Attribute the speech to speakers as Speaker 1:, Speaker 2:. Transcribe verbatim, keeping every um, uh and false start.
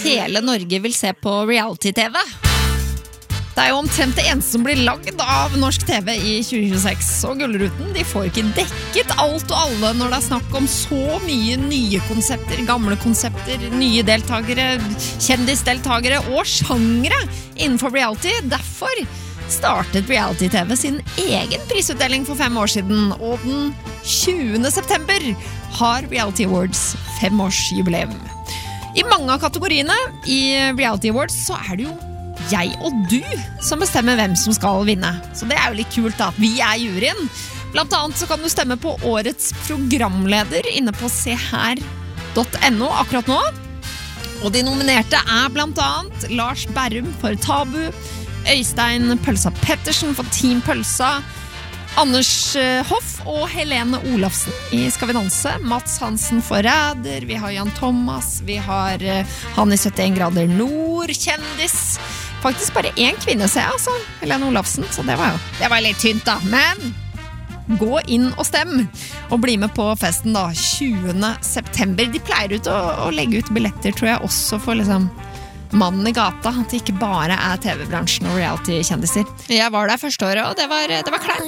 Speaker 1: hele Norge vil se på reality-T V. Det er jo omtrent det eneste som blir lagd av norsk T V i tjue tjueseks, og Gullruten de får ikke dekket alt og alle når det er snakk om så mye nye konsepter, gamle konsepter, nye deltagere, kjendisdeltagere og sjangere innenfor reality. Derfor startet reality-T V sin egen prisutdeling for fem år siden, og den tjuende september har Reality Awards femårsjubileum. I mange av kategoriene i Reality Awards så er det jo jeg og du som bestemmer hvem som skal vinne. Så det er jo litt kult da, vi er juryen. Blant annet så kan du stemme på årets programleder inne på se her punktum no akkurat nå. Og de nominerte er blant annet Lars Berrum for Tabu, Øystein Pølsa Pettersen for Team Pølsa, Anders Hoff og Helene Olafsen i Skal vi danse, Mats Hansen for Ræder, vi har Jan Thomas, vi har han i syttien grader nord, kjendis. Faktisk bare en kvinne ser jeg, altså, Helene Olafsen, så det var jo det var litt tynt da, men gå inn og stem, og bli med på festen da, tjuende september. De pleier ut å, å legge ut billetter, tror jeg, også for liksom mannen i gata, at det ikke bare er T V-bransjen og reality-kjendiser. Jeg var der første året, og det var, det var kleint.